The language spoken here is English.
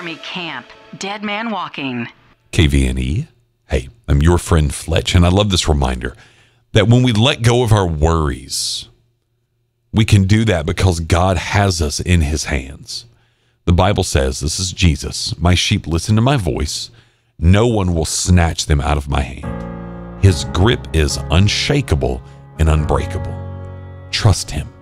Army camp. Dead man walking. KVNE. Hey, I'm your friend Fletch, and I love this reminder that when we let go of our worries, we can do that because God has us in his hands. The Bible says, this is Jesus, my sheep listen to my voice. No one will snatch them out of my hand. His grip is unshakable and unbreakable. Trust him.